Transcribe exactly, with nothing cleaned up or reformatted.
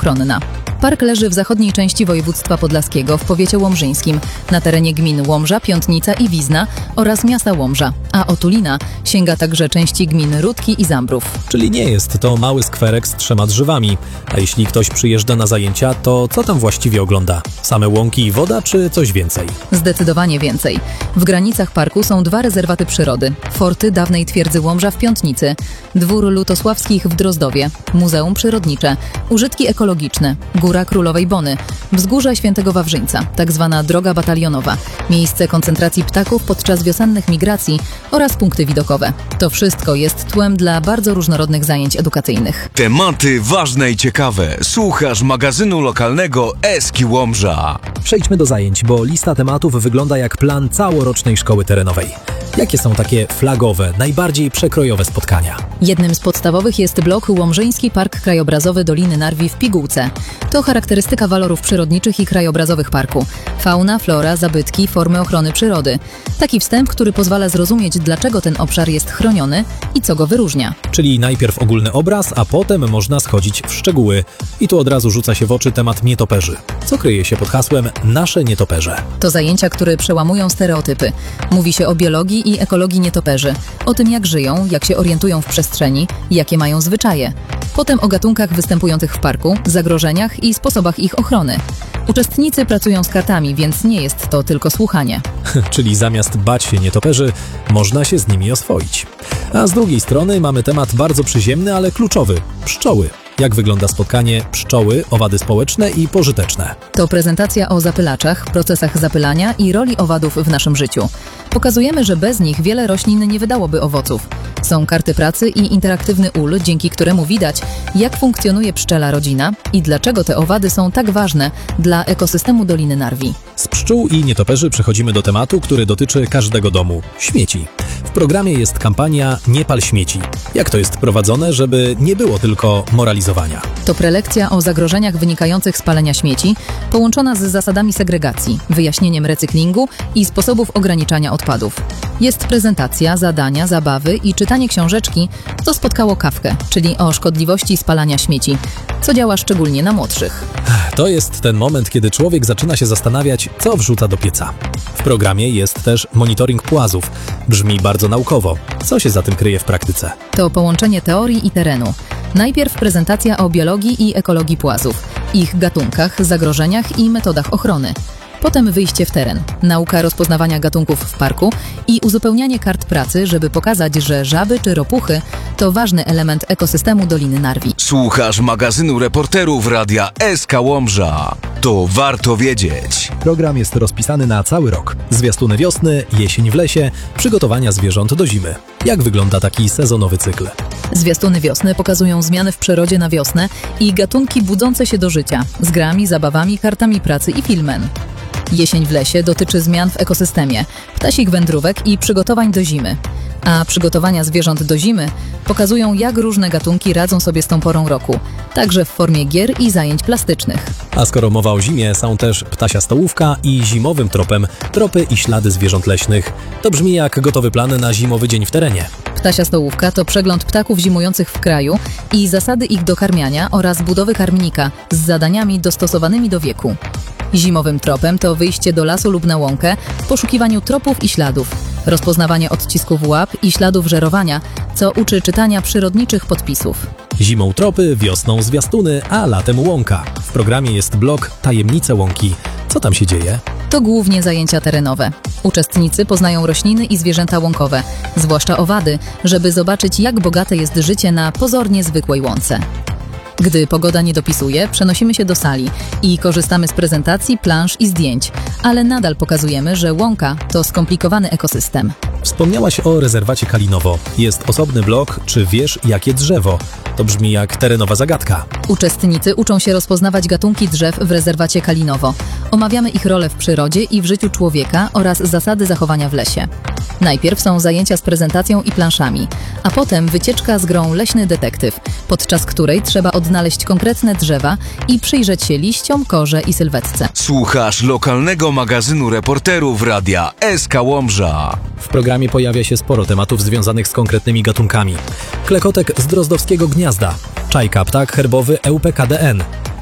ochronna. Park leży w zachodniej części województwa podlaskiego, w powiecie łomżyńskim, na terenie gmin Łomża, Piątnica i Wizna oraz miasta Łomża, a otulina sięga także części gmin Rudki i Zambrów. Czyli nie jest to mały skwerek z trzema drzewami. A jeśli ktoś przyjeżdża na zajęcia, to co tam właściwie ogląda? Same łąki i woda, czy coś więcej? Zdecydowanie więcej. W granicach parku są dwa rezerwaty przyrody. Forty dawnej twierdzy Łomża w Piątnicy, Dwór Lutosławskich w Drozdowie, Muzeum Przyrodnicze, użytki ekologiczne, Góra Królowej Bony, Wzgórze Świętego Wawrzyńca, tak zwana droga batalionowa, miejsce koncentracji ptaków podczas wiosennych migracji oraz punkty widokowe. To wszystko jest tłem dla bardzo różnorodnych zajęć edukacyjnych. Tematy ważne i ciekawe. Słuchasz magazynu lokalnego Eski Łomża. Przejdźmy do zajęć, bo lista tematów wygląda jak plan całorocznej szkoły terenowej. Jakie są takie flagowe, najbardziej przekrojowe spotkania? Jednym z podstawowych jest blok Łomżyński Park Krajobrazowy Doliny Narwi w Pigułce. To charakterystyka walorów przyrodniczych i krajobrazowych parku. Fauna, flora, zabytki, formy ochrony przyrody. Taki wstęp, który pozwala zrozumieć, dlaczego ten obszar jest chroniony i co go wyróżnia. Czyli najpierw ogólny obraz, a potem można schodzić w szczegóły. I tu od razu rzuca się w oczy temat nietoperzy. Co kryje się pod hasłem Nasze nietoperze? To zajęcia, które przełamują stereotypy. Mówi się o biologii i ekologii nietoperzy. O tym, jak żyją, jak się orientują w przestrzeni, jakie mają zwyczaje. Potem o gatunkach występujących w parku, zagrożeniach i sposobach ich ochrony. Uczestnicy pracują z kartami, więc nie jest to tylko słuchanie. Czyli zamiast bać się nietoperzy, można się z nimi oswoić. A z drugiej strony mamy temat bardzo przyziemny, ale kluczowy – pszczoły. Jak wygląda spotkanie pszczoły, owady społeczne i pożyteczne? To prezentacja o zapylaczach, procesach zapylania i roli owadów w naszym życiu. Pokazujemy, że bez nich wiele roślin nie wydałoby owoców. Są karty pracy i interaktywny ul, dzięki któremu widać, jak funkcjonuje pszczela rodzina i dlaczego te owady są tak ważne dla ekosystemu Doliny Narwi. Z pszczół i nietoperzy przechodzimy do tematu, który dotyczy każdego domu – śmieci. W programie jest kampania Nie pal śmieci. Jak to jest prowadzone, żeby nie było tylko moralizowania? To prelekcja o zagrożeniach wynikających z palenia śmieci, połączona z zasadami segregacji, wyjaśnieniem recyklingu i sposobów ograniczania odpadów. Jest prezentacja, zadania, zabawy i czytanie książeczki, co spotkało Kawkę, czyli o szkodliwości spalania śmieci, co działa szczególnie na młodszych. To jest ten moment, kiedy człowiek zaczyna się zastanawiać, co wrzuca do pieca. W programie jest też monitoring płazów. Brzmi bardzo naukowo. Co się za tym kryje w praktyce? To połączenie teorii i terenu. Najpierw prezentacja o biologii i ekologii płazów, ich gatunkach, zagrożeniach i metodach ochrony. Potem wyjście w teren, nauka rozpoznawania gatunków w parku i uzupełnianie kart pracy, żeby pokazać, że żaby czy ropuchy to ważny element ekosystemu Doliny Narwi. Słuchasz magazynu reporterów Radia S K Łomża. To warto wiedzieć. Program jest rozpisany na cały rok. Zwiastuny wiosny, jesień w lesie, przygotowania zwierząt do zimy. Jak wygląda taki sezonowy cykl? Zwiastuny wiosny pokazują zmiany w przyrodzie na wiosnę i gatunki budzące się do życia, z grami, zabawami, kartami pracy i filmem. Jesień w lesie dotyczy zmian w ekosystemie, ptasich wędrówek i przygotowań do zimy. A przygotowania zwierząt do zimy pokazują, jak różne gatunki radzą sobie z tą porą roku, także w formie gier i zajęć plastycznych. A skoro mowa o zimie, są też ptasia stołówka i zimowym tropem tropy i ślady zwierząt leśnych. To brzmi jak gotowy plan na zimowy dzień w terenie. Ptasia stołówka to przegląd ptaków zimujących w kraju i zasady ich dokarmiania oraz budowy karmnika z zadaniami dostosowanymi do wieku. Zimowym tropem to wyjście do lasu lub na łąkę w poszukiwaniu tropów i śladów, rozpoznawanie odcisków łap i śladów żerowania, co uczy czytania przyrodniczych podpisów. Zimą tropy, wiosną zwiastuny, a latem łąka. W programie jest blok Tajemnice łąki. Co tam się dzieje? To głównie zajęcia terenowe. Uczestnicy poznają rośliny i zwierzęta łąkowe, zwłaszcza owady, żeby zobaczyć, jak bogate jest życie na pozornie zwykłej łące. Gdy pogoda nie dopisuje, przenosimy się do sali i korzystamy z prezentacji, plansz i zdjęć, ale nadal pokazujemy, że łąka to skomplikowany ekosystem. Wspomniałaś o rezerwacie Kalinowo. Jest osobny blok, czy wiesz, jakie drzewo? To brzmi jak terenowa zagadka. Uczestnicy uczą się rozpoznawać gatunki drzew w rezerwacie Kalinowo. Omawiamy ich rolę w przyrodzie i w życiu człowieka oraz zasady zachowania w lesie. Najpierw są zajęcia z prezentacją i planszami, a potem wycieczka z grą Leśny Detektyw, podczas której trzeba odnaleźć konkretne drzewa i przyjrzeć się liściom, korze i sylwetce. Słuchasz lokalnego magazynu reporterów Radia S K Łomża. W programie pojawia się sporo tematów związanych z konkretnymi gatunkami. Klekotek z drozdowskiego gniazda, czajka, ptak herbowy E U P K D N,